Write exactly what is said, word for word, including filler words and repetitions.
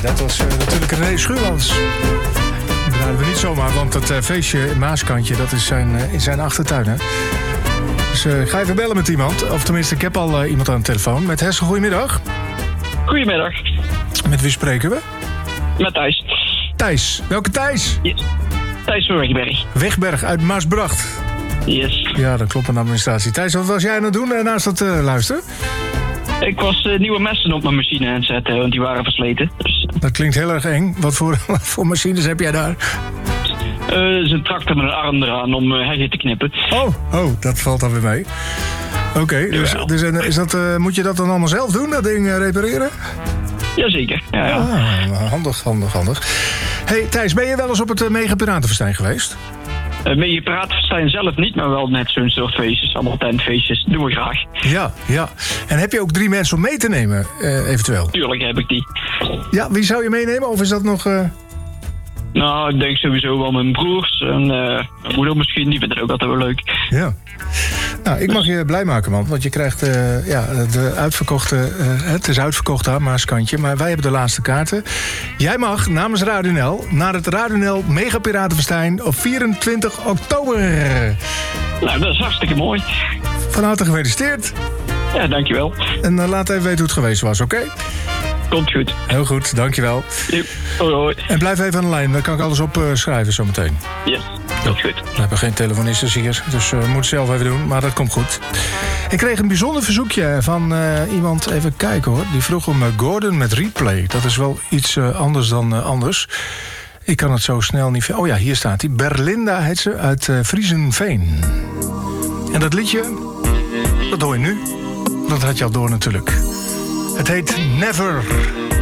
dat was uh, natuurlijk René Schuurmans. Dat draaien we niet zomaar, want het uh, feestje in Maaskantje, dat is zijn, uh, in zijn achtertuin, hè. Dus uh, ga even bellen met iemand. Of tenminste, ik heb al uh, iemand aan de telefoon. Met Hessel, goedemiddag. Goedemiddag. Met wie spreken we? Met Thijs. Thijs. Welke Thijs? Yes. Thijs van Wegberg. Wegberg uit Maasbracht. Yes. Ja, dat klopt, een administratie. Thijs, wat was jij aan het doen uh, naast dat uh, luisteren? Ik was uh, nieuwe messen op mijn machine aan het zetten, want die waren versleten. Dus, dat klinkt heel erg eng. Wat voor, wat voor machines heb jij daar? Uh, het is een tractor met een arm eraan om uh, heggen te knippen. Oh, oh, dat valt dan weer mee. Oké, okay, dus, dus is dat, uh, moet je dat dan allemaal zelf doen, dat ding uh, repareren? Jazeker, ja, ja. Ah, handig, handig, handig. Hey Thijs, ben je wel eens op het uh, Mega Piratenfestijn geweest? Uh, Mega Piratenfestijn zelf niet, maar wel net zo'n soort feestjes. Allemaal tentfeestjes, doen we graag. Ja, ja. En heb je ook drie mensen om mee te nemen, uh, eventueel? Tuurlijk heb ik die. Ja, wie zou je meenemen? Of is dat nog... Uh... Nou, ik denk sowieso wel mijn broers en uh, mijn moeder misschien. Die vinden het ook altijd wel leuk. Ja. Nou, ik mag je blij maken, man. Want je krijgt uh, ja, de uitverkochte... Uh, het is uitverkocht aan Maaskantje, maar wij hebben de laatste kaarten. Jij mag namens Radio N L naar het Radio N L Mega Piratenfestijn op vierentwintig oktober. Nou, dat is hartstikke mooi. Van harte gefeliciteerd. Ja, dankjewel. En uh, laat even weten hoe het geweest was, oké? Okay? Komt goed. Heel goed, dankjewel. Yep. Hoi, hoi. En blijf even aan de lijn, dan kan ik alles opschrijven uh, zometeen. Yes, dat is goed. We hebben geen telefonisten hier, dus we uh, moeten het zelf even doen, maar dat komt goed. Ik kreeg een bijzonder verzoekje van uh, iemand, even kijken hoor. Die vroeg om uh, Gordon met Replay. Dat is wel iets uh, anders dan uh, anders. Ik kan het zo snel niet... Oh ja, hier staat hij. Berlinda heet ze, uit uh, Friesenveen. En dat liedje, dat hoor je nu. Dat had je al door natuurlijk. Het heet Never.